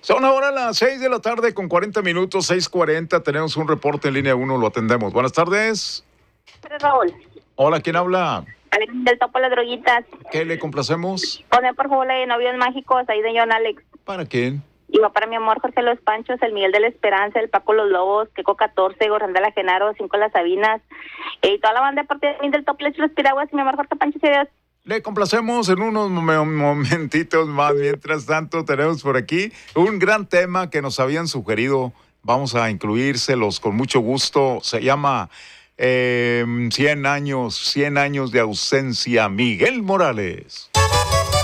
Son ahora las 6 de la tarde con 40 minutos, 6:40. Tenemos un reporte en línea 1, lo atendemos. Buenas tardes. Raúl. Hola, ¿quién habla? Del Topo Las Droguitas. ¿Qué le complacemos? Poner por favor la de Novios Mágicos, ahí de John Alex. ¿Para quién? Y va para mi amor Jorge Los Panchos, el Miguel de la Esperanza, el Paco Los Lobos, Queco 14, Gorrandala Genaro, 5 Las Sabinas, y toda la banda de parte del Top Les Los Piraguas y mi amor Jorge Panchos y Dios. Le complacemos en unos momentitos más. Mientras tanto, tenemos por aquí un gran tema que nos habían sugerido. Vamos a incluírselos con mucho gusto. Se llama 100 años de ausencia. Miguel Morales.